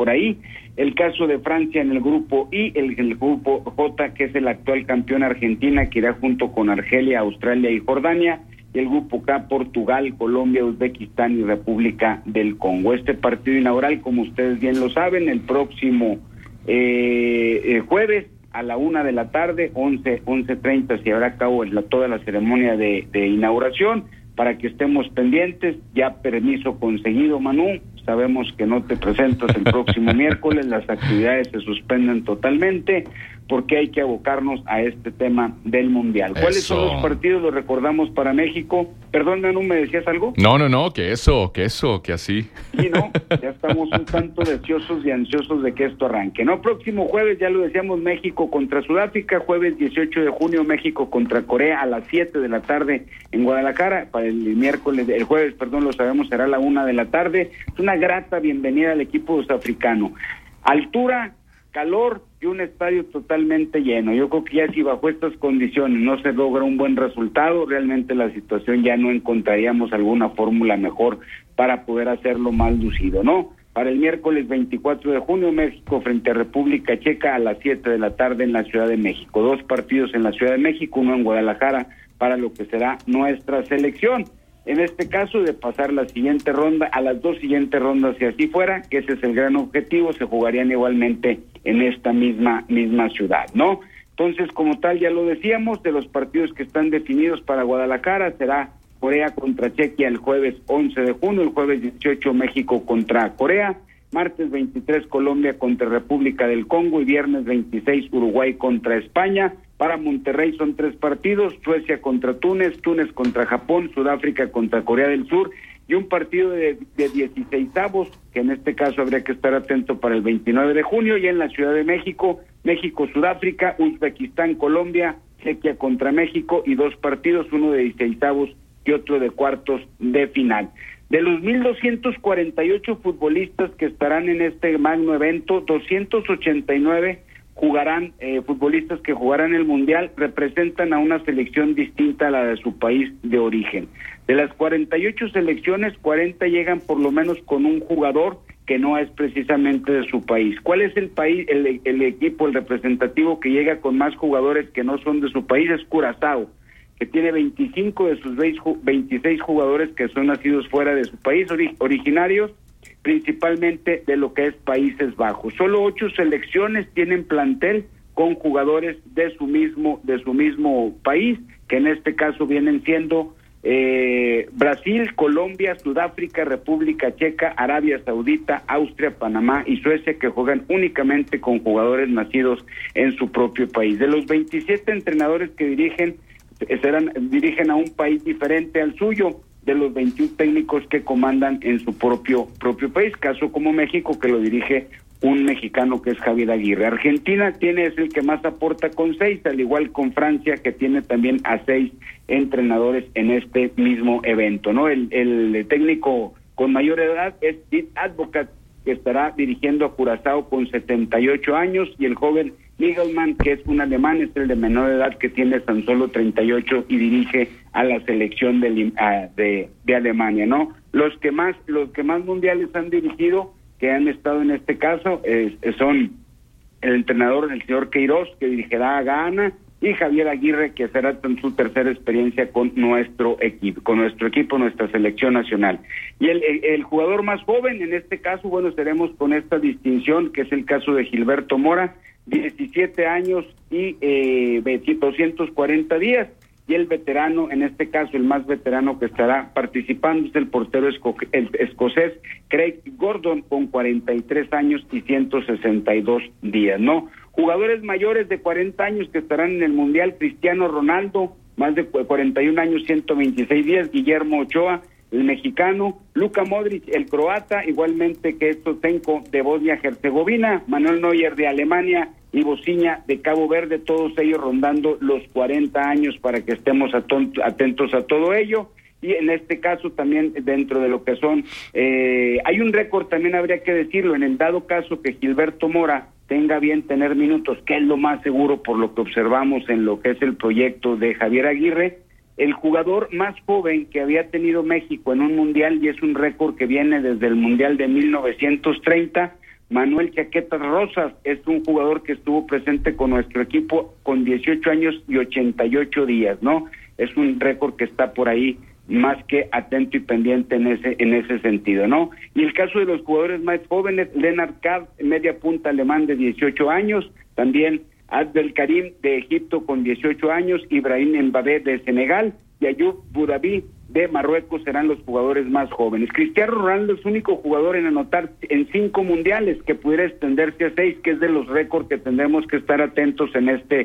por ahí. El caso de Francia en el grupo I, el grupo J, que es el actual campeón Argentina, que irá junto con Argelia, Australia y Jordania. Y el grupo K, Portugal, Colombia, Uzbekistán y República del Congo. Este partido inaugural, como ustedes bien lo saben, el próximo jueves a la 1 de la tarde, 11:30, se llevará a cabo toda la ceremonia de inauguración, para que estemos pendientes. Ya permiso conseguido, Manu, sabemos que no te presentas el próximo miércoles, las actividades se suspenden totalmente, porque hay que abocarnos a este tema del Mundial. ¿Cuáles son los partidos? Los recordamos para México. Perdón, Manu, ¿me decías algo? No, que así. Sí, no, ya estamos un tanto deseosos y ansiosos de que esto arranque, ¿no? Próximo jueves, ya lo decíamos, México contra Sudáfrica, jueves 18 de junio, México contra Corea a las 7 de la tarde en Guadalajara. Para el jueves, lo sabemos, será a la 1 de la tarde. Es una grata bienvenida al equipo sudafricano. Altura, calor y un estadio totalmente lleno. Yo creo que ya si bajo estas condiciones no se logra un buen resultado, realmente la situación ya no encontraríamos alguna fórmula mejor para poder hacerlo más lucido, ¿no? Para el miércoles 24 de junio, México frente a República Checa a las 7 de la tarde en la Ciudad de México. 2 partidos en la Ciudad de México, uno en Guadalajara, para lo que será nuestra selección. En este caso, de pasar la siguiente ronda, a las 2 siguientes rondas, si así fuera, que ese es el gran objetivo, se jugarían igualmente en esta misma ciudad, ¿no? Entonces, como tal, ya lo decíamos, de los partidos que están definidos para Guadalajara, será Corea contra Chequia el jueves 11 de junio, el jueves 18 México contra Corea, martes 23 Colombia contra República del Congo y viernes 26 Uruguay contra España. Para Monterrey son 3 partidos, Suecia contra Túnez, Túnez contra Japón, Sudáfrica contra Corea del Sur y un partido de 16avos, que en este caso habría que estar atento para el 29 de junio, y en la Ciudad de México, México-Sudáfrica, Uzbekistán-Colombia, Chequia contra México y 2 partidos, uno de 16avos y otro de cuartos de final. De los 1,248 futbolistas que estarán en este magno evento, 289 jugarán, futbolistas que jugarán el Mundial, representan a una selección distinta a la de su país de origen. De las 48 selecciones, 40 llegan por lo menos con un jugador que no es precisamente de su país. ¿Cuál es el país, el equipo, el representativo que llega con más jugadores que no son de su país? Es Curazao, que tiene 25 de sus 26 jugadores que son nacidos fuera de su país, originarios principalmente de lo que es Países Bajos. Solo 8 selecciones tienen plantel con jugadores de su mismo país, que en este caso vienen siendo Brasil, Colombia, Sudáfrica, República Checa, Arabia Saudita, Austria, Panamá y Suecia, que juegan únicamente con jugadores nacidos en su propio país. De los 27 entrenadores que dirigen a un país diferente al suyo, de los 21 técnicos que comandan en su propio país, caso como México, que lo dirige un mexicano que es Javier Aguirre. Argentina es el que más aporta con 6, al igual con Francia, que tiene también a 6 entrenadores en este mismo evento, ¿no? El técnico con mayor edad es Dick Advocat, que estará dirigiendo a Curazao con 78 años, y el joven Nigelmann, que es un alemán, es el de menor edad, que tiene tan solo 38 y dirige a la selección de Alemania, ¿no? Los que más mundiales han dirigido, que han estado en este caso, son el entrenador, el señor Queiroz, que dirigirá a Ghana, y Javier Aguirre, que será su tercera experiencia con nuestro equipo, nuestra selección nacional. Y el jugador más joven, en este caso, seremos con esta distinción, que es el caso de Gilberto Mora, 17 años y 240 días, y el veterano, en este caso el más veterano que estará participando, es el portero escocés Craig Gordon, con 43 años y 162 días, ¿no? Jugadores mayores de 40 años que estarán en el Mundial: Cristiano Ronaldo, más de 41 años, 126 días, Guillermo Ochoa, el mexicano, Luka Modric, el croata, igualmente que es Totenko de Bosnia-Herzegovina, Manuel Neuer de Alemania y Bociña de Cabo Verde, todos ellos rondando los 40 años, para que estemos atentos a todo ello. Y en este caso también, dentro de lo que son, hay un récord, también habría que decirlo, en el dado caso que Gilberto Mora tenga bien tener minutos, que es lo más seguro por lo que observamos en lo que es el proyecto de Javier Aguirre. El jugador más joven que había tenido México en un mundial, y es un récord que viene desde el mundial de 1930, Manuel Chaquetas Rosas es un jugador que estuvo presente con nuestro equipo con 18 años y 88 días, ¿no? Es un récord que está por ahí más que atento y pendiente en ese sentido, ¿no? Y el caso de los jugadores más jóvenes, Lennart Kahr, media punta alemán de 18 años, también Abdel Karim de Egipto con 18 años, Ibrahim Mbappé de Senegal y Ayoub Boudabi de Marruecos serán los jugadores más jóvenes. Cristiano Ronaldo es el único jugador en anotar en 5 mundiales, que pudiera extenderse a 6, que es de los récords que tendremos que estar atentos en este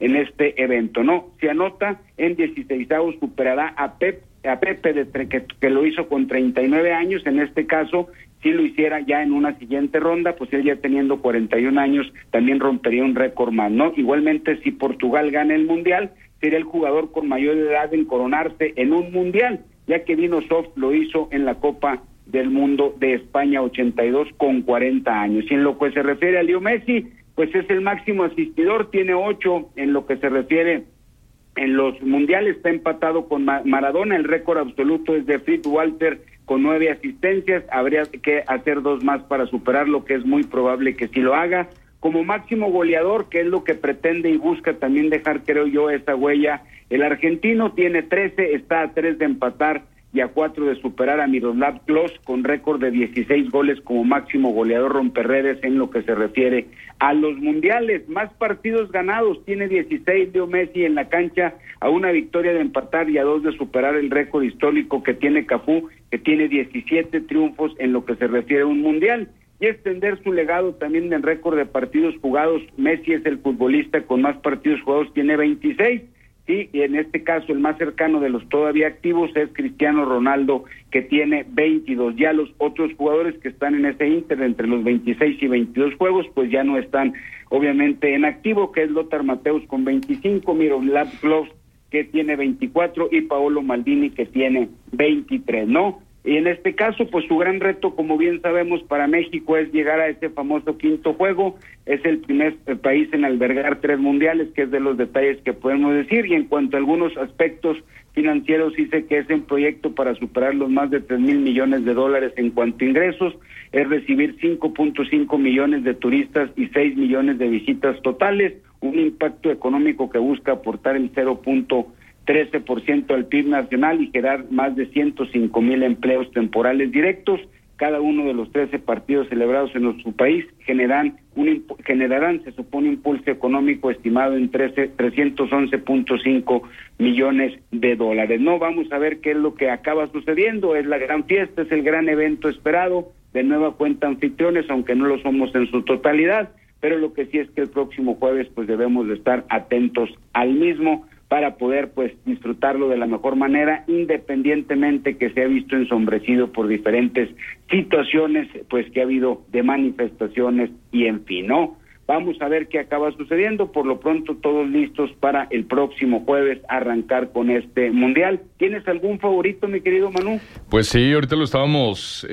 evento, ¿no? Si anota en 16avos superará a Pepe que lo hizo con 39 años. En este caso, si lo hiciera ya en una siguiente ronda, pues él ya teniendo 41 años también rompería un récord más, ¿no? Igualmente, si Portugal gana el mundial, sería el jugador con mayor edad en coronarse en un mundial, ya que Dino Soft lo hizo en la Copa del Mundo de España 82 con 40 años. Y en lo que se refiere a Leo Messi, pues es el máximo asistidor, tiene 8 en lo que se refiere en los mundiales, está empatado con Maradona. El récord absoluto es de Fritz Walter con 9 asistencias, habría que hacer 2 más para superarlo, que es muy probable que sí lo haga. Como máximo goleador, que es lo que pretende y busca también dejar, creo yo, esa huella, el argentino tiene 13, está a 3 de empatar y a 4 de superar a Miroslav Klose con récord de 16 goles como máximo goleador romperredes en lo que se refiere a los mundiales. Más partidos ganados, tiene 16 Leo Messi en la cancha, a 1 victoria de empatar y a 2 de superar el récord histórico que tiene Cafú, que tiene 17 triunfos en lo que se refiere a un mundial. Y extender su legado también en récord de partidos jugados. Messi es el futbolista con más partidos jugados, tiene 26, ¿sí? Y en este caso el más cercano de los todavía activos es Cristiano Ronaldo, que tiene 22. Ya los otros jugadores que están en ese inter entre los 26 y 22 juegos, pues ya no están obviamente en activo, que es Lothar Matthäus con 25, Miroslav Klose que tiene 24 y Paolo Maldini que tiene 23, ¿no? Y en este caso, pues su gran reto, como bien sabemos, para México es llegar a ese famoso 5º juego. Es el primer país en albergar 3 mundiales, que es de los detalles que podemos decir. Y en cuanto a algunos aspectos financieros, dice que es un proyecto para superar los más de 3,000 millones de dólares en cuanto a ingresos, es recibir 5.5 millones de turistas y 6 millones de visitas totales, un impacto económico que busca aportar el 0.13% al PIB nacional y generar más de 105,000 empleos temporales directos. Cada uno de los 13 partidos celebrados en nuestro país generarán, se supone, un impulso económico estimado en 311.5 millones de dólares. No, vamos a ver qué es lo que acaba sucediendo. Es la gran fiesta, es el gran evento esperado, de nueva cuenta anfitriones, aunque no lo somos en su totalidad, pero lo que sí es que el próximo jueves pues debemos de estar atentos al mismo, para poder pues disfrutarlo de la mejor manera, independientemente que se ha visto ensombrecido por diferentes situaciones pues que ha habido de manifestaciones y en fin, ¿no? Vamos a ver qué acaba sucediendo. Por lo pronto todos listos para el próximo jueves arrancar con este mundial. ¿Tienes algún favorito, mi querido Manu? Pues sí, ahorita lo estábamos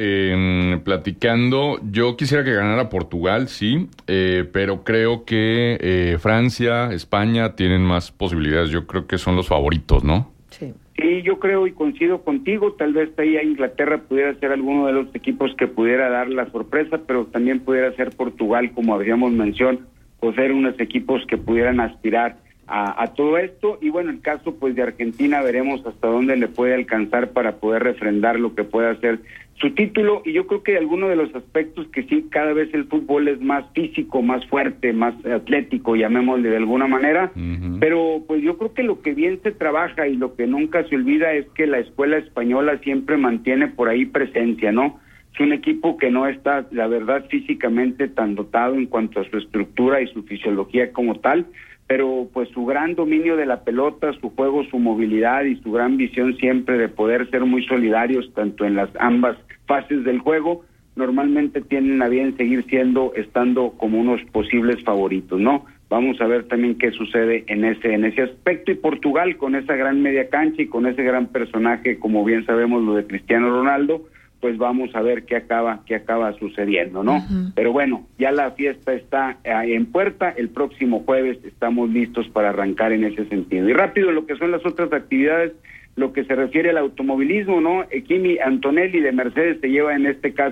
platicando. Yo quisiera que ganara Portugal, sí, pero creo que Francia, España tienen más posibilidades. Yo creo que son los favoritos, ¿no? Sí. Sí, yo creo y coincido contigo. Tal vez ahí a Inglaterra pudiera ser alguno de los equipos que pudiera dar la sorpresa, pero también pudiera ser Portugal, como habíamos mencionado, o ser unos equipos que pudieran aspirar a todo esto. Y bueno, el caso pues de Argentina, veremos hasta dónde le puede alcanzar para poder refrendar lo que pueda ser su título. Y yo creo que alguno de los aspectos que sí, cada vez el fútbol es más físico, más fuerte, más atlético, llamémosle de alguna manera, pero pues yo creo que lo que bien se trabaja y lo que nunca se olvida es que la escuela española siempre mantiene por ahí presencia, ¿no? Es un equipo que no está, la verdad, físicamente tan dotado en cuanto a su estructura y su fisiología como tal, pero pues su gran dominio de la pelota, su juego, su movilidad y su gran visión siempre de poder ser muy solidarios tanto en las ambas fases del juego, normalmente tienen a bien seguir estando como unos posibles favoritos, ¿no? Vamos a ver también qué sucede en ese aspecto. Y Portugal, con esa gran media cancha y con ese gran personaje, como bien sabemos, lo de Cristiano Ronaldo, pues vamos a ver qué acaba sucediendo, ¿no? Pero bueno, ya la fiesta está en puerta. El próximo jueves estamos listos para arrancar en ese sentido. Y rápido, lo que son las otras actividades, lo que se refiere al automovilismo, ¿no? Kimi Antonelli de Mercedes se lleva en este caso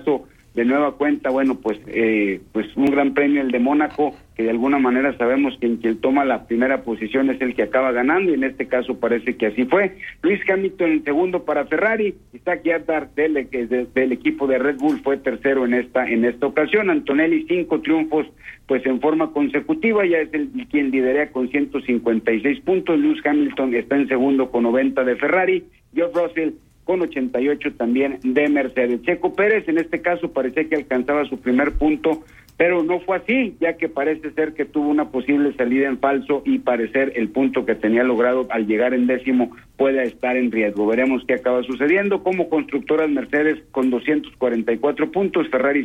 de nueva cuenta, bueno, pues un gran premio el de Mónaco, que de alguna manera sabemos que quien toma la primera posición es el que acaba ganando, y en este caso parece que así fue. Lewis Hamilton en segundo para Ferrari, Isaac Yatar del equipo de Red Bull fue tercero en esta ocasión. Antonelli 5 triunfos pues en forma consecutiva, ya es quien lidera con 156 puntos. Lewis Hamilton está en segundo con 90 de Ferrari, George Russell con 88 también de Mercedes. Checo Pérez en este caso parecía que alcanzaba su primer punto, pero no fue así, ya que parece ser que tuvo una posible salida en falso y parecer el punto que tenía logrado al llegar en décimo puede estar en riesgo. Veremos qué acaba sucediendo. Como constructoras, Mercedes con 244 puntos, Ferrari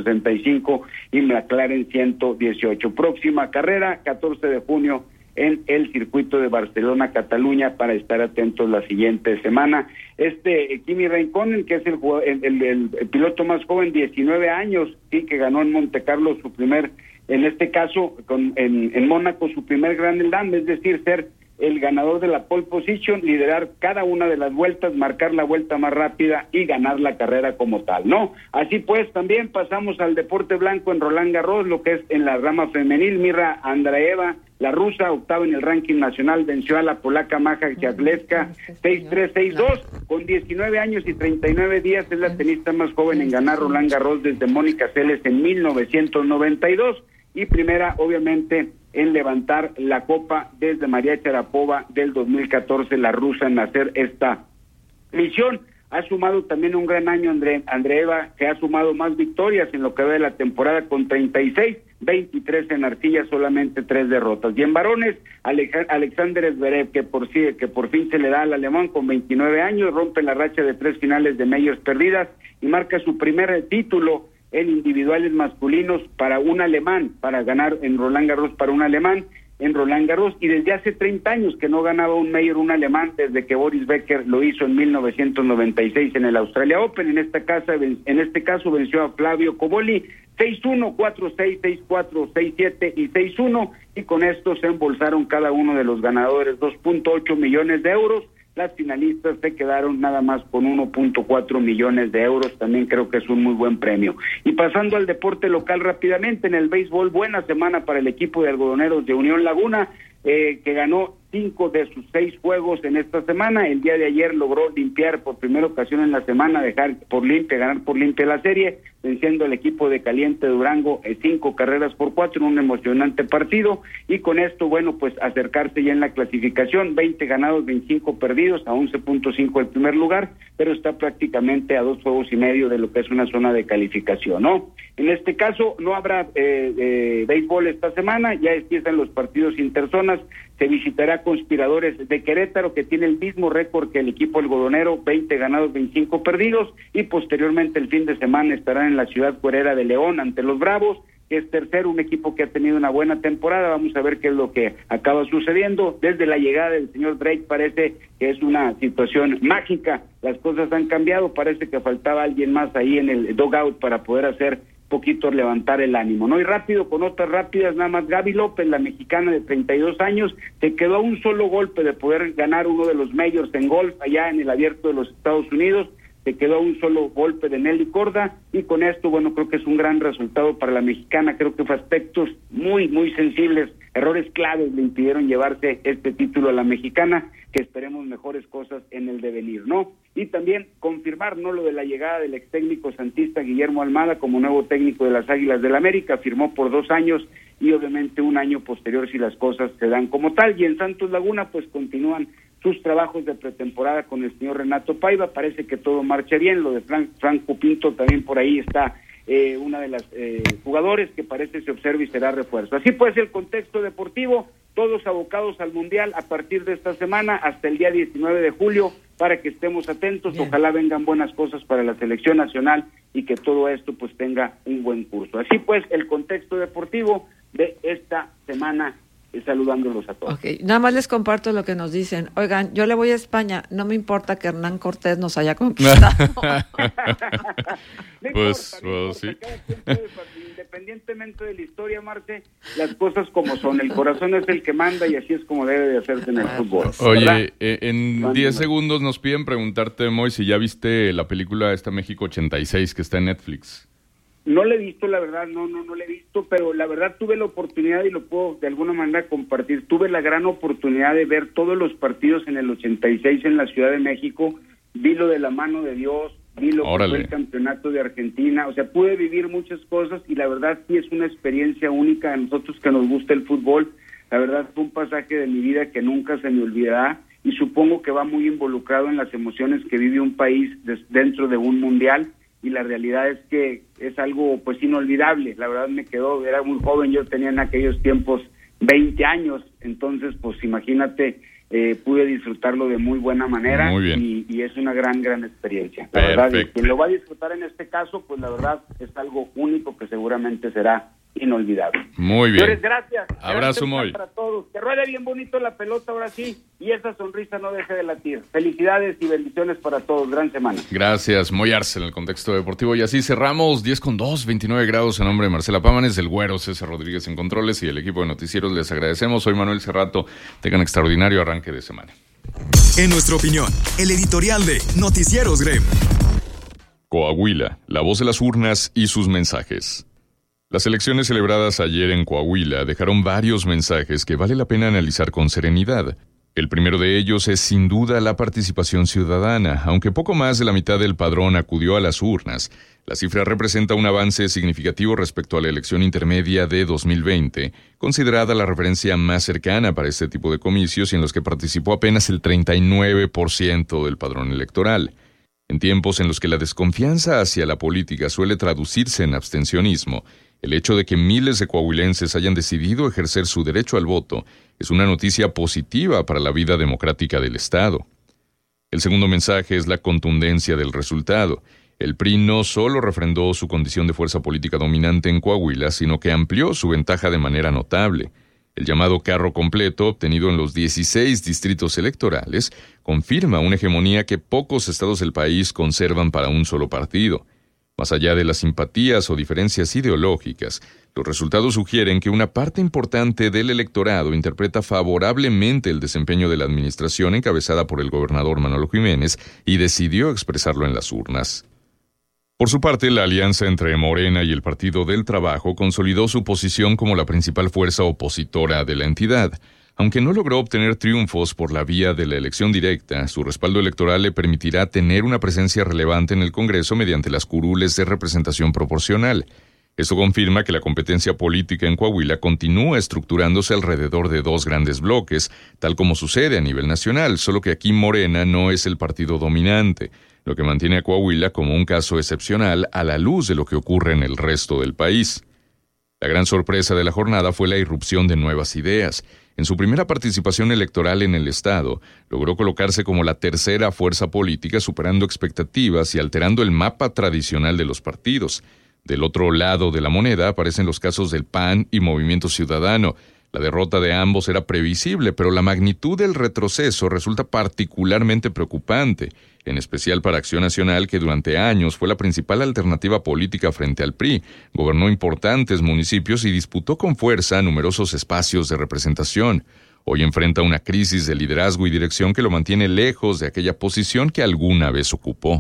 165 y McLaren 118. Próxima carrera, 14 de junio, en el circuito de Barcelona-Cataluña, para estar atentos la siguiente semana. Kimi Räikkönen, que es el piloto más joven, 19 años, sí, que ganó en Montecarlo su primer, en este caso en Mónaco, su primer Grand Slam, es decir, ser el ganador de la pole position, liderar cada una de las vueltas, marcar la vuelta más rápida y ganar la carrera como tal, ¿no? Así pues, también pasamos al deporte blanco en Roland Garros, lo que es en la rama femenil. Mirra Andreeva, la rusa, octava en el ranking nacional, venció a la polaca Maja Kwiatkowska 6-3, 6-2, con 19 años y 39 días, es la tenista más joven en ganar Roland Garros desde Mónica Seles en 1992, y primera, obviamente, en levantar la copa desde María Sharapova del 2014, la rusa, en hacer esta misión. Ha sumado también un gran año Andreeva, que ha sumado más victorias en lo que va de la temporada con 36, 23 en arcilla, solamente 3 derrotas. Y en varones, Alexander Zverev, que por fin se le da al alemán con 29 años, rompe la racha de 3 finales de Majors perdidas y marca su primer título en individuales masculinos para un alemán, para ganar en Roland Garros para un alemán en Roland Garros, y desde hace 30 años que no ganaba un Major un alemán, desde que Boris Becker lo hizo en 1996 en el Australia Open. En este caso venció a Flavio Cobolli 6-1, 4-6, 6-4, 6-7 y 6-1, y con esto se embolsaron cada uno de los ganadores 2.8 millones de euros. Las finalistas se quedaron nada más con 1.4 millones de euros, también creo que es un muy buen premio. Y pasando al deporte local rápidamente, en el béisbol, buena semana para el equipo de algodoneros de Unión Laguna, que ganó 5 de sus 6 juegos en esta semana. El día de ayer logró limpiar por primera ocasión en la semana, ganar por limpia la serie, venciendo al equipo de Caliente Durango 5 carreras por 4 en un emocionante partido, y con esto, bueno, pues acercarse ya en la clasificación, 20 ganados, 25 perdidos, a 11.5 el primer lugar, pero está prácticamente a 2 juegos y medio de lo que es una zona de calificación, ¿no? En este caso no habrá béisbol esta semana, ya empiezan los partidos interzonas. Se visitará Conspiradores de Querétaro, que tiene el mismo récord que el equipo algodonero, 20 ganados, 25 perdidos, y posteriormente el fin de semana estarán en la ciudad cuerera de León ante los Bravos, que es tercero, un equipo que ha tenido una buena temporada. Vamos a ver qué es lo que acaba sucediendo. Desde la llegada del señor Drake parece que es una situación mágica, las cosas han cambiado, parece que faltaba alguien más ahí en el dugout para poder hacer poquito levantar el ánimo, ¿no? Y rápido, con otras rápidas, nada más, Gaby López, la mexicana de 32 años, se quedó a un solo golpe de poder ganar uno de los majors en golf allá en el Abierto de los Estados Unidos. Se quedó a un solo golpe de Nelly Corda, y con esto, bueno, creo que es un gran resultado para la mexicana. Creo que fue aspectos muy, muy sensibles, errores claves le impidieron llevarse este título a la mexicana, que esperemos mejores cosas en el devenir, ¿no? Y también confirmar, ¿no?, lo de la llegada del ex técnico santista Guillermo Almada como nuevo técnico de las Águilas del América. Firmó por 2 años y obviamente un año posterior si las cosas se dan como tal. Y en Santos Laguna pues continúan sus trabajos de pretemporada con el señor Renato Paiva. Parece que todo marcha bien. Lo de Franco Pinto también por ahí está, una de las jugadores que parece se observa y será refuerzo. Así pues el contexto deportivo, todos abocados al Mundial a partir de esta semana hasta el día 19 de julio, para que estemos atentos. Bien. Ojalá vengan buenas cosas para la selección nacional y que todo esto pues tenga un buen curso. Así pues el contexto deportivo de esta semana, saludándolos a todos. Okay. Nada más les comparto lo que nos dicen. Oigan, yo le voy a España, no me importa que Hernán Cortés nos haya conquistado. Pues sí. Independientemente de la historia, Marte, las cosas como son. El corazón es el que manda y así es como debe de hacerse en el fútbol. Oye, en 10 segundos nos piden preguntarte, Moy, si ya viste la película esta México 86 que está en Netflix. No le he visto, la verdad, no le he visto, pero la verdad tuve la oportunidad y lo puedo de alguna manera compartir. Tuve la gran oportunidad de ver todos los partidos en el 86 en la Ciudad de México. Vi lo de la mano de Dios, vi lo que fue el campeonato de Argentina. O sea, pude vivir muchas cosas y la verdad sí es una experiencia única a nosotros que nos gusta el fútbol. La verdad fue un pasaje de mi vida que nunca se me olvidará y supongo que va muy involucrado en las emociones que vive un país dentro de un mundial. Y la realidad es que es algo pues inolvidable. La verdad me quedó, era muy joven, yo tenía en aquellos tiempos 20 años, entonces pues imagínate, pude disfrutarlo de muy buena manera. Muy bien. Y es una gran experiencia. La Perfecto. verdad, y quien lo va a disfrutar en este caso, pues la verdad es algo único que seguramente será inolvidable. Muy bien. Señores, gracias. Abrazo, Moy. Para todos. Que ruede bien bonito la pelota ahora sí y esa sonrisa no deje de latir. Felicidades y bendiciones para todos. Gran semana. Gracias, Moy Arce en el contexto deportivo. Y así cerramos 10:02, 29 grados en nombre de Marcela Pámanes, del Güero, César Rodríguez en controles y el equipo de noticieros. Les agradecemos. Soy Manuel Cerrato. Tengan extraordinario arranque de semana. En nuestra opinión, el editorial de Noticieros Grem. Coahuila, la voz de las urnas y sus mensajes. Las elecciones celebradas ayer en Coahuila dejaron varios mensajes que vale la pena analizar con serenidad. El primero de ellos es sin duda la participación ciudadana. Aunque poco más de la mitad del padrón acudió a las urnas, la cifra representa un avance significativo respecto a la elección intermedia de 2020, considerada la referencia más cercana para este tipo de comicios y en los que participó apenas el 39% del padrón electoral. En tiempos en los que la desconfianza hacia la política suele traducirse en abstencionismo, el hecho de que miles de coahuilenses hayan decidido ejercer su derecho al voto es una noticia positiva para la vida democrática del Estado. El segundo mensaje es la contundencia del resultado. El PRI no solo refrendó su condición de fuerza política dominante en Coahuila, sino que amplió su ventaja de manera notable. El llamado carro completo, obtenido en los 16 distritos electorales, confirma una hegemonía que pocos estados del país conservan para un solo partido. Más allá de las simpatías o diferencias ideológicas, los resultados sugieren que una parte importante del electorado interpreta favorablemente el desempeño de la administración encabezada por el gobernador Manolo Jiménez y decidió expresarlo en las urnas. Por su parte, la alianza entre Morena y el Partido del Trabajo consolidó su posición como la principal fuerza opositora de la entidad. Aunque no logró obtener triunfos por la vía de la elección directa, su respaldo electoral le permitirá tener una presencia relevante en el Congreso mediante las curules de representación proporcional. Esto confirma que la competencia política en Coahuila continúa estructurándose alrededor de dos grandes bloques, tal como sucede a nivel nacional, solo que aquí Morena no es el partido dominante, lo que mantiene a Coahuila como un caso excepcional a la luz de lo que ocurre en el resto del país. La gran sorpresa de la jornada fue la irrupción de nuevas ideas. En su primera participación electoral en el Estado, logró colocarse como la tercera fuerza política, superando expectativas y alterando el mapa tradicional de los partidos. Del otro lado de la moneda aparecen los casos del PAN y Movimiento Ciudadano. La derrota de ambos era previsible, pero la magnitud del retroceso resulta particularmente preocupante, en especial para Acción Nacional, que durante años fue la principal alternativa política frente al PRI, gobernó importantes municipios y disputó con fuerza numerosos espacios de representación. Hoy enfrenta una crisis de liderazgo y dirección que lo mantiene lejos de aquella posición que alguna vez ocupó.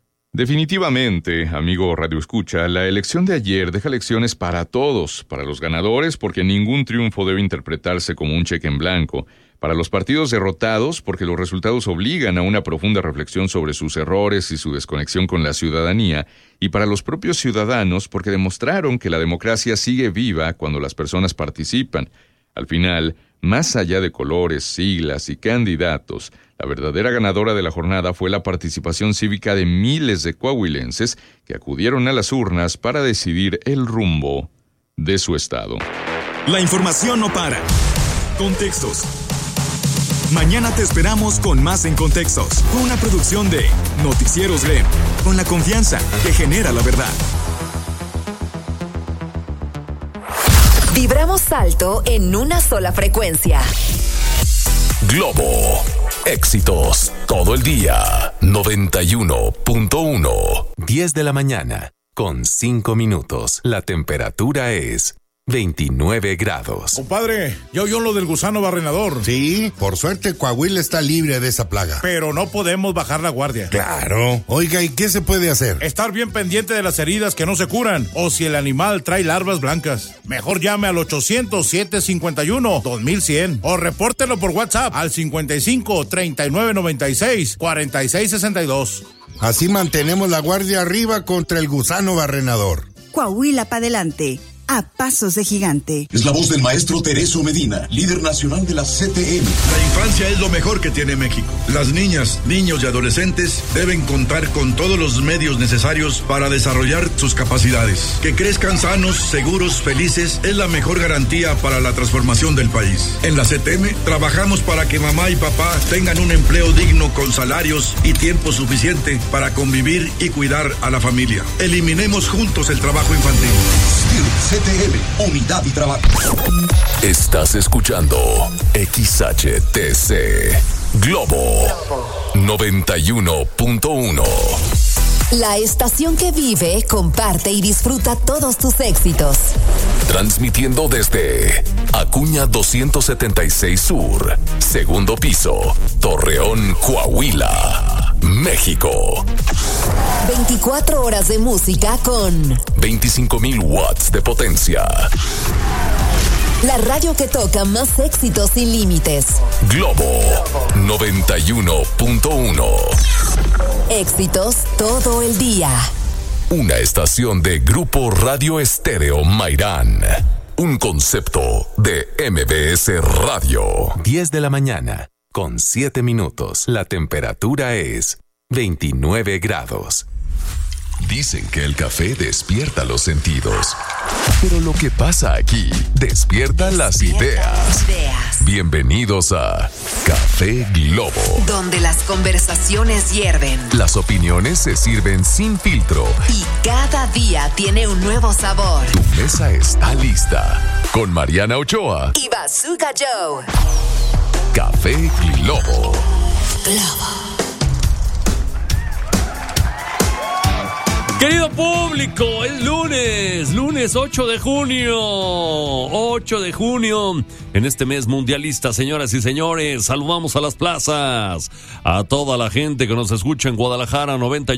Definitivamente, amigo Radio Escucha, la elección de ayer deja lecciones para todos, para los ganadores porque ningún triunfo debe interpretarse como un cheque en blanco, para los partidos derrotados porque los resultados obligan a una profunda reflexión sobre sus errores y su desconexión con la ciudadanía, y para los propios ciudadanos porque demostraron que la democracia sigue viva cuando las personas participan. Al final, más allá de colores, siglas y candidatos, la verdadera ganadora de la jornada fue la participación cívica de miles de coahuilenses que acudieron a las urnas para decidir el rumbo de su estado. La información no para. Contextos. Mañana te esperamos con más en Contextos, una producción de Noticieros Grem, con la confianza que genera la verdad. Vibramos alto en una sola frecuencia. Globo. Éxitos todo el día. 91.1. 10 de la mañana con 5 minutos. La temperatura es 29 grados. Compadre, ¿ya oyó lo del gusano barrenador? Sí, por suerte Coahuila está libre de esa plaga. Pero no podemos bajar la guardia. Claro. Oiga, ¿y qué se puede hacer? Estar bien pendiente de las heridas que no se curan o si el animal trae larvas blancas. Mejor llame al 800-751-2100 o repórtelo por WhatsApp al 55-3996-4662. Así mantenemos la guardia arriba contra el gusano barrenador. Coahuila para adelante. A pasos de gigante. Es la voz del maestro Tereso Medina, líder nacional de la CTM. La infancia es lo mejor que tiene México. Las niñas, niños y adolescentes deben contar con todos los medios necesarios para desarrollar sus capacidades. Que crezcan sanos, seguros, felices es la mejor garantía para la transformación del país. En la CTM trabajamos para que mamá y papá tengan un empleo digno con salarios y tiempo suficiente para convivir y cuidar a la familia. Eliminemos juntos el trabajo infantil. CTM, Unidad y Trabajo. Estás escuchando XHTC Globo 91.1. La estación que vive, comparte y disfruta todos tus éxitos. Transmitiendo desde Acuña 276 Sur, segundo piso, Torreón, Coahuila, México. 24 horas de música con 25,000 watts de potencia. La radio que toca más éxitos sin límites. Globo 91.1. Éxitos todo el día. Una estación de Grupo Radio Estéreo Mairán. Un concepto de MBS Radio. 10 de la mañana, con 7 minutos. La temperatura es 29 grados. Dicen que el café despierta los sentidos. Pero lo que pasa aquí despierta las ideas. Bienvenidos a Café Globo, donde las conversaciones hierven. Las opiniones se sirven sin filtro. Y cada día tiene un nuevo sabor. Tu mesa está lista. Con Mariana Ochoa y Bazooka Joe. Café Globo. Querido público, es lunes 8 de junio, en este mes mundialista, señoras y señores, saludamos a las plazas, a toda la gente que nos escucha en Guadalajara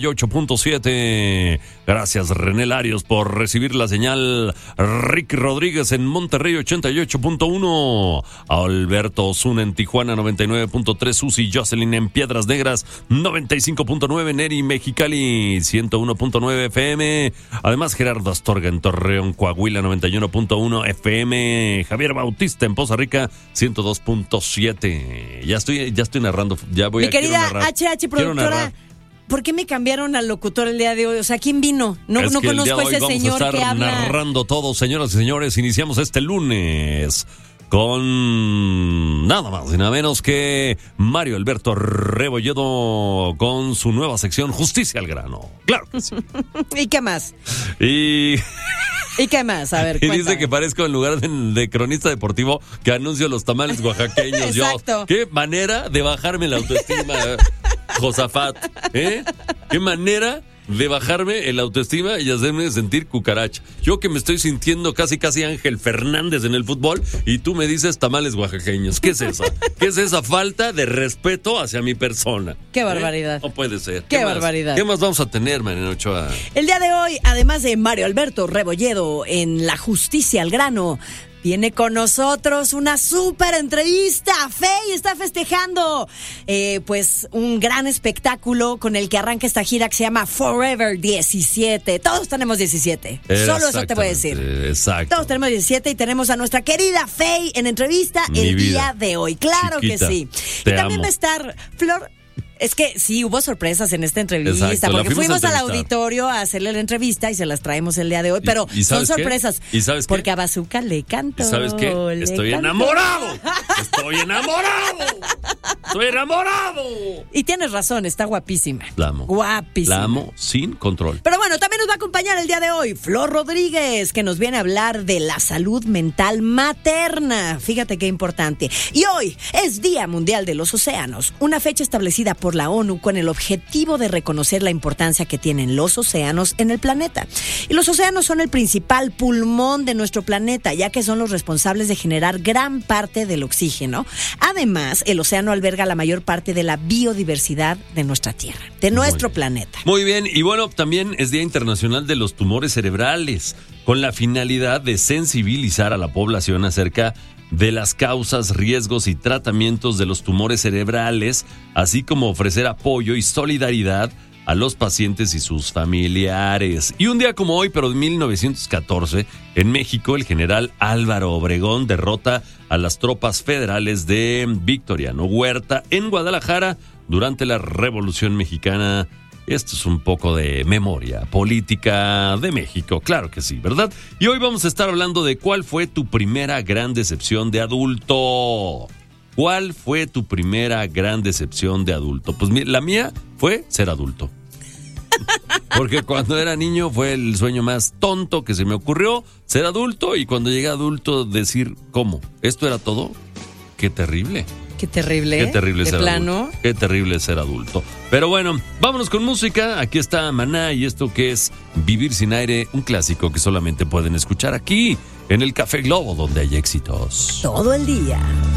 98.7, gracias René Larios por recibir la señal, Ricky Rodríguez en Monterrey 88.1, Alberto Osuna en Tijuana 99.3, Susi Jocelyn en Piedras Negras 95.9, Neri Mexicali 101.9 FM, además Gerardo Astorga en Torreón, Coahuila 91.1 FM, Javier Bautista en Poza Rica 102.7. Ya estoy narrando, ya voy. Mi querida HH productora, ¿por qué me cambiaron al locutor el día de hoy? O sea, ¿quién vino? No conozco a ese señor que habla. Narrando todo, señoras y señores, iniciamos este lunes con nada más y nada menos que Mario Alberto Rebolledo con su nueva sección Justicia al Grano. Claro que sí. ¿Y qué más? ¿Y qué más? A ver, y cuéntame. dice que parezco en lugar de cronista deportivo que anuncio los tamales oaxaqueños. Exacto. Qué manera de bajarme la autoestima, Josafat. Qué manera de bajarme el autoestima y hacerme sentir cucaracha. Yo que me estoy sintiendo casi Ángel Fernández en el fútbol y tú me dices tamales oaxaqueños. ¿Qué es eso? ¿Qué es esa falta de respeto hacia mi persona? ¡Qué barbaridad! No puede ser. ¡Qué barbaridad! ¿Qué más vamos a tener, Mariana Ochoa? El día de hoy, además de Mario Alberto Rebolledo en La Justicia al Grano, viene con nosotros una súper entrevista. Fey está festejando pues un gran espectáculo con el que arranca esta gira que se llama Forever 17. Todos tenemos 17. Solo eso te voy a decir. Exacto. Todos tenemos 17 y tenemos a nuestra querida Fey en entrevista el día de hoy. Claro Chiquita, que sí. Te Y también amo. va a estar Flor. Es que sí, hubo sorpresas en esta entrevista, Exacto, porque fuimos al entrevistar. auditorio a hacerle la entrevista y se las traemos el día de hoy, pero ¿Y son sabes qué? sorpresas. ¿Y sabes qué? Porque a Bazooka le canto. ¿Y sabes qué? Estoy enamorado. ¡Estoy enamorado! ¡Estoy enamorado! Y tienes razón, está guapísima. La amo. Guapísima. La amo sin control. Pero bueno, también nos va a acompañar el día de hoy Flor Rodríguez, que nos viene a hablar de la salud mental materna. Fíjate qué importante. Y hoy es Día Mundial de los Océanos, una fecha establecida por la ONU con el objetivo de reconocer la importancia que tienen los océanos en el planeta. Y los océanos son el principal pulmón de nuestro planeta, ya que son los responsables de generar gran parte del oxígeno. Además, el océano alberga la mayor parte de la biodiversidad de nuestra Tierra, de nuestro planeta. Muy bien, y bueno, también es Día Internacional de los Tumores Cerebrales, con la finalidad de sensibilizar a la población acerca de las causas, riesgos y tratamientos de los tumores cerebrales, así como ofrecer apoyo y solidaridad a los pacientes y sus familiares. Y un día como hoy, pero de 1914, en México, el general Álvaro Obregón derrota a las tropas federales de Victoriano Huerta en Guadalajara durante la Revolución Mexicana. Esto es un poco de memoria política de México, claro que sí, ¿verdad? Y hoy vamos a estar hablando de cuál fue tu primera gran decepción de adulto. ¿Cuál fue tu primera gran decepción de adulto? Pues la mía fue ser adulto. Porque cuando era niño fue el sueño más tonto que se me ocurrió, ser adulto, y cuando llegué a adulto decir, ¿cómo? ¿Esto era todo? ¡Qué terrible! Qué terrible. Qué terrible de ser plano. adulto. Qué terrible ser adulto. Pero bueno, vámonos con música. Aquí está Maná y esto que es Vivir sin aire, un clásico que solamente pueden escuchar aquí en el Café Globo, donde hay éxitos. Todo el día.